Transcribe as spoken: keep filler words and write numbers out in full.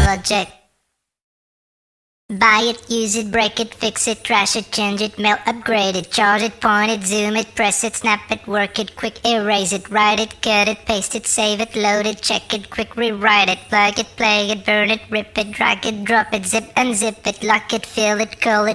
project. Buy it, use it, break it, fix it, trash it, change it, mail, upgrade it, charge it, point it, zoom it, press it, snap it, work it, quick erase it, write it, cut it, paste it, save it, load it, check it, quick rewrite it, plug it, play it, burn it, rip it, drag it, drop it, zip unzip it, lock it, fill it, curl it,